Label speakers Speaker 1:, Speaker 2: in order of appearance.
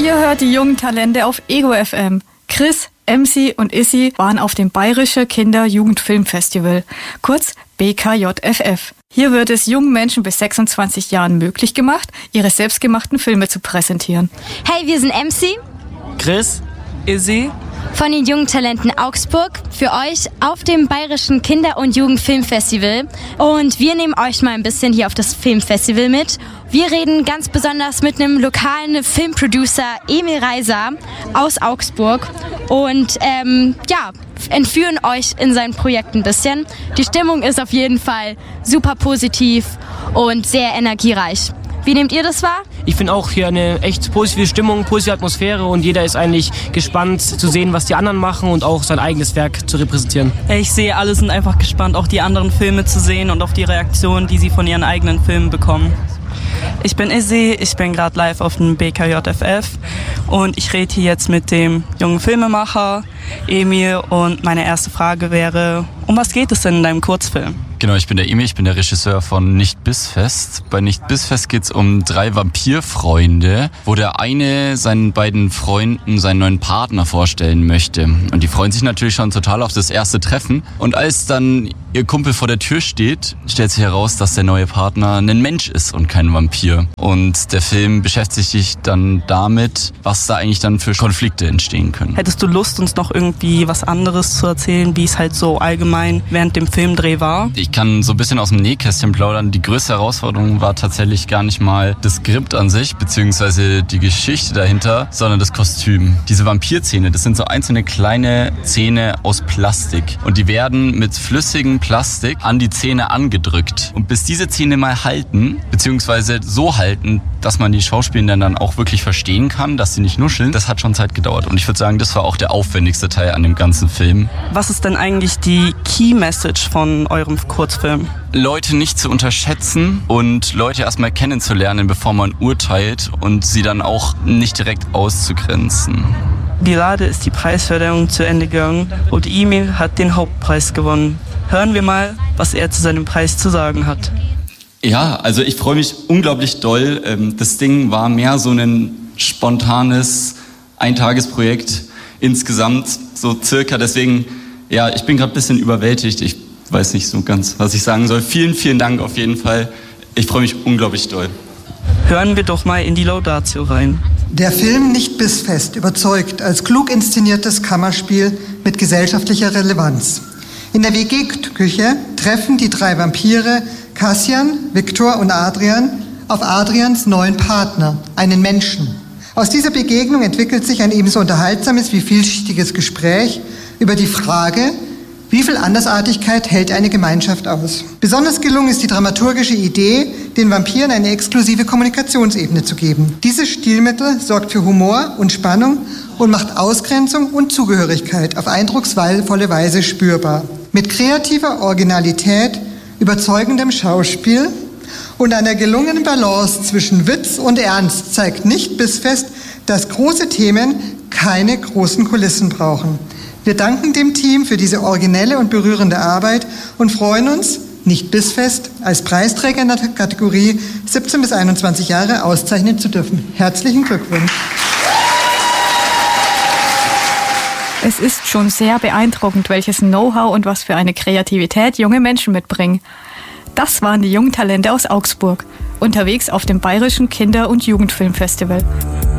Speaker 1: Ihr hört die jungen Talente auf Ego FM. Chris, MC und Issy waren auf dem Bayerische Kinder-Jugendfilmfestival, kurz BKJFF. Hier wird es jungen Menschen bis 26 Jahren möglich gemacht, ihre selbstgemachten Filme zu präsentieren.
Speaker 2: Hey, wir sind MC,
Speaker 3: Chris, Issy
Speaker 2: von den jungen Talenten Augsburg für euch auf dem Bayerischen Kinder- und Jugendfilmfestival. Und wir nehmen euch mal ein bisschen hier auf das Filmfestival mit. Wir reden ganz besonders mit einem lokalen Filmproducer, Emil Reiser aus Augsburg. Und entführen euch in sein Projekt ein bisschen. Die Stimmung ist auf jeden Fall super positiv und sehr energiereich. Wie nehmt ihr das wahr?
Speaker 3: Ich finde auch hier eine echt positive Stimmung, positive Atmosphäre und jeder ist eigentlich gespannt zu sehen, was die anderen machen und auch sein eigenes Werk zu repräsentieren.
Speaker 4: Ich sehe, alle sind einfach gespannt, auch die anderen Filme zu sehen und auf die Reaktionen, die sie von ihren eigenen Filmen bekommen. Ich bin Issy, ich bin gerade live auf dem BKJFF und ich rede hier jetzt mit dem jungen Filmemacher Emil und meine erste Frage wäre, um was geht es denn in deinem Kurzfilm?
Speaker 5: Genau, ich bin der Emil, ich bin der Regisseur von Nicht Bissfest. Bei Nicht Bissfest geht's um 3 Vampirfreunde, wo der eine seinen beiden Freunden seinen neuen Partner vorstellen möchte. Und die freuen sich natürlich schon total auf das erste Treffen. Und als dann ihr Kumpel vor der Tür steht, stellt sich heraus, dass der neue Partner ein Mensch ist und kein Vampir. Und der Film beschäftigt sich dann damit, was da eigentlich dann für Konflikte entstehen können.
Speaker 4: Hättest du Lust, uns noch irgendwie was anderes zu erzählen, wie es halt so allgemein während dem Filmdreh war?
Speaker 5: Ich kann so ein bisschen aus dem Nähkästchen plaudern. Die größte Herausforderung war tatsächlich gar nicht mal das Skript an sich, beziehungsweise die Geschichte dahinter, sondern das Kostüm. Diese Vampirzähne, das sind so einzelne kleine Zähne aus Plastik. Und die werden mit flüssigem Plastik an die Zähne angedrückt. Und bis diese Zähne mal halten, beziehungsweise so halten, dass man die Schauspielenden dann auch wirklich verstehen kann, dass sie nicht nuscheln, das hat schon Zeit gedauert. Und ich würde sagen, das war auch der aufwendigste Teil an dem ganzen Film.
Speaker 4: Was ist denn eigentlich die Key Message von eurem Kurzfilm?
Speaker 5: Leute nicht zu unterschätzen und Leute erstmal kennenzulernen, bevor man urteilt und sie dann auch nicht direkt auszugrenzen.
Speaker 4: Gerade ist die Preisverleihung zu Ende gegangen und Emil hat den Hauptpreis gewonnen. Hören wir mal, was er zu seinem Preis zu sagen hat.
Speaker 5: Ja, also ich freue mich unglaublich doll. Das Ding war mehr so ein spontanes Eintagesprojekt insgesamt, so circa. Deswegen, ja, ich bin gerade ein bisschen überwältigt. Ich weiß nicht so ganz, was ich sagen soll. Vielen, vielen Dank auf jeden Fall. Ich freue mich unglaublich doll.
Speaker 4: Hören wir doch mal in die Laudatio rein.
Speaker 6: Der Film Nicht Bissfest überzeugt als klug inszeniertes Kammerspiel mit gesellschaftlicher Relevanz. In der WG-Küche treffen die 3 Vampire Kassian, Viktor und Adrian auf Adrians neuen Partner, einen Menschen. Aus dieser Begegnung entwickelt sich ein ebenso unterhaltsames wie vielschichtiges Gespräch über die Frage, wie viel Andersartigkeit hält eine Gemeinschaft aus. Besonders gelungen ist die dramaturgische Idee, den Vampiren eine exklusive Kommunikationsebene zu geben. Dieses Stilmittel sorgt für Humor und Spannung und macht Ausgrenzung und Zugehörigkeit auf eindrucksvolle Weise spürbar. Mit kreativer Originalität, überzeugendem Schauspiel und einer gelungenen Balance zwischen Witz und Ernst zeigt Nicht Bissfest, dass große Themen keine großen Kulissen brauchen. Wir danken dem Team für diese originelle und berührende Arbeit und freuen uns, Nicht Bissfest als Preisträger in der Kategorie 17 bis 21 Jahre auszeichnen zu dürfen. Herzlichen Glückwunsch.
Speaker 1: Es ist schon sehr beeindruckend, welches Know-how und was für eine Kreativität junge Menschen mitbringen. Das waren die jungen Talente aus Augsburg, unterwegs auf dem Bayerischen Kinder- und Jugendfilmfestival.